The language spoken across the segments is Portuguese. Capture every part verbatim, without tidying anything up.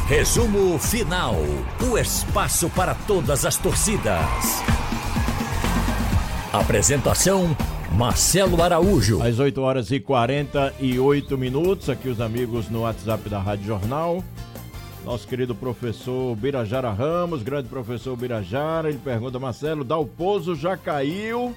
Resumo final. O espaço para todas as torcidas. Apresentação: Marcelo Araújo. Às oito horas e quarenta e oito minutos, aqui os amigos no WhatsApp da Rádio Jornal. Nosso querido professor Birajara Ramos, grande professor Birajara, ele pergunta: Marcelo, Dalpozo já caiu?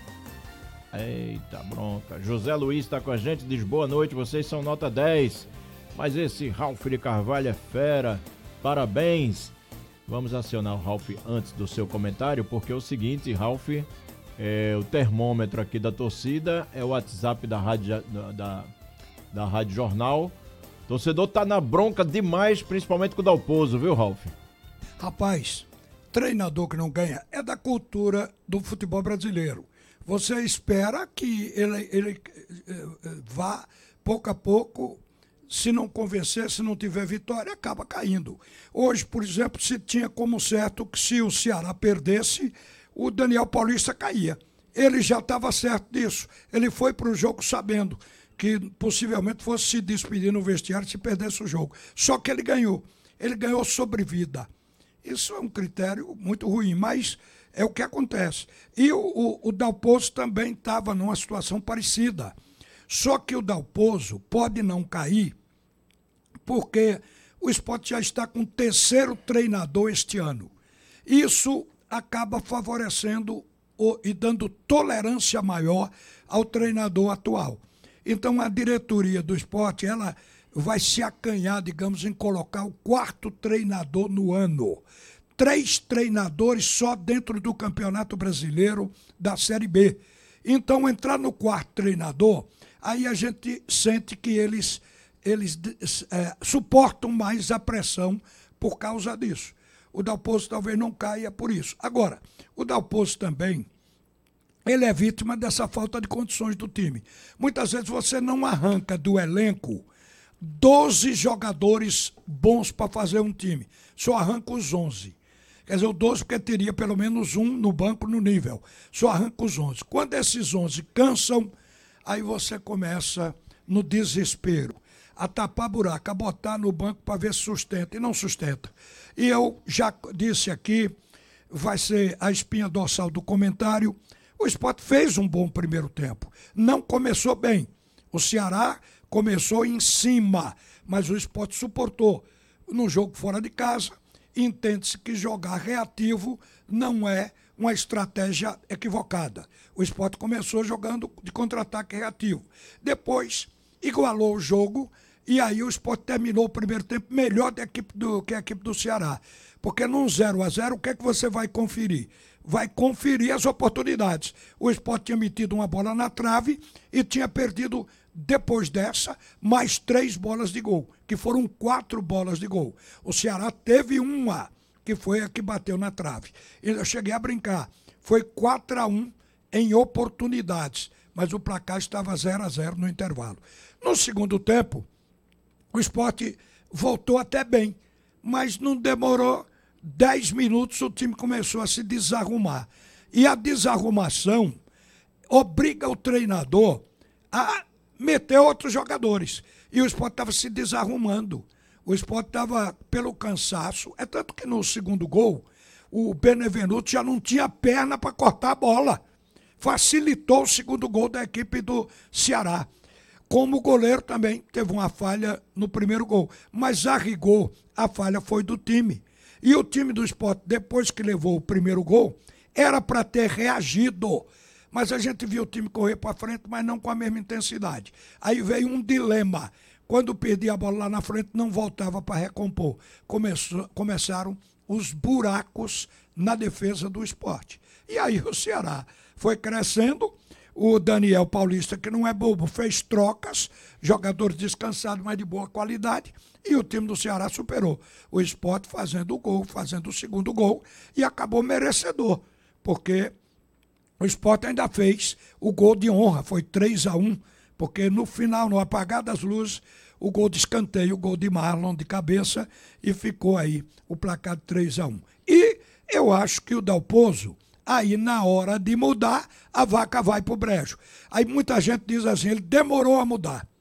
Eita bronca. José Luiz está com a gente, diz: boa noite, vocês são nota dez, mas esse Ralf de Carvalho é fera, parabéns. Vamos acionar o Ralf antes do seu comentário, porque é o seguinte, Ralf, é, o termômetro aqui da torcida é o WhatsApp da Rádio, da, da, da Rádio Jornal. O torcedor tá na bronca demais, principalmente com o Dalpozo, viu, Ralf? Rapaz, treinador que não ganha é da cultura do futebol brasileiro. Você espera que ele, ele vá pouco a pouco, se não convencer, se não tiver vitória, acaba caindo. Hoje, por exemplo, se tinha como certo que se o Ceará perdesse, o Daniel Paulista caía. Ele já estava certo disso. Ele foi para o jogo sabendo que possivelmente fosse se despedir no vestiário se perdesse o jogo. Só que ele ganhou. Ele ganhou sobrevida. Isso é um critério muito ruim, mas é o que acontece. E o, o, o Dalpozo também estava numa situação parecida. Só que o Dalpozo pode não cair porque o Sport já está com o terceiro treinador este ano. Isso acaba favorecendo o, e dando tolerância maior ao treinador atual. Então a diretoria do Sport, ela vai se acanhar, digamos, em colocar o quarto treinador no ano. Três treinadores só dentro do Campeonato Brasileiro da Série B. Então, entrar no quarto treinador, aí a gente sente que eles, eles é, suportam mais a pressão por causa disso. O Dalpozo talvez não caia por isso. Agora, o Dalpozo também, ele é vítima dessa falta de condições do time. Muitas vezes você não arranca do elenco doze jogadores bons para fazer um time. Só arranca os onze. Quer dizer, o doze porque teria pelo menos um no banco no nível. Só arranca os onze. Quando esses onze cansam, aí você começa no desespero. A tapar buraco, a botar no banco para ver se sustenta. E não sustenta. E eu já disse aqui, vai ser a espinha dorsal do comentário, o Sport fez um bom primeiro tempo. Não começou bem. O Ceará começou em cima, mas o Sport suportou. No jogo fora de casa, entende-se que jogar reativo não é uma estratégia equivocada. O Sport começou jogando de contra-ataque reativo. Depois, igualou o jogo e aí o Sport terminou o primeiro tempo melhor da equipe do, que a equipe do Ceará. Porque num zero a zero, o que é que você vai conferir? Vai conferir as oportunidades. O Sport tinha metido uma bola na trave e tinha perdido, depois dessa, mais três bolas de gol, que foram quatro bolas de gol. O Ceará teve uma, que foi a que bateu na trave. Eu cheguei a brincar. Foi quatro a um em oportunidades, mas o placar estava zero a zero no intervalo. No segundo tempo, o Sport voltou até bem, mas não demorou dez minutos, o time começou a se desarrumar. E a desarrumação obriga o treinador a meter outros jogadores. E o Sport estava se desarrumando. O Sport estava pelo cansaço. É tanto que no segundo gol, o Benevenuto já não tinha perna para cortar a bola. Facilitou o segundo gol da equipe do Ceará. Como o goleiro também teve uma falha no primeiro gol. Mas a rigor, a falha foi do time. E o time do Sport, depois que levou o primeiro gol, era para ter reagido. Mas a gente viu o time correr para frente, mas não com a mesma intensidade. Aí veio um dilema. Quando perdia a bola lá na frente, não voltava para recompor. Começou, começaram os buracos na defesa do Sport. E aí o Ceará foi crescendo. O Daniel Paulista, que não é bobo, fez trocas, jogadores descansados, mas de boa qualidade, e o time do Ceará superou. O Sport fazendo o gol, fazendo o segundo gol, e acabou merecedor, porque o Sport ainda fez o gol de honra, foi três a um, porque no final, no apagar das luzes, o gol de escanteio, o gol de Marlon de cabeça, e ficou aí o placar de três a um. E eu acho que o Dalpozo, aí na hora de mudar, a vaca vai pro brejo. Aí muita gente diz assim, ele demorou a mudar.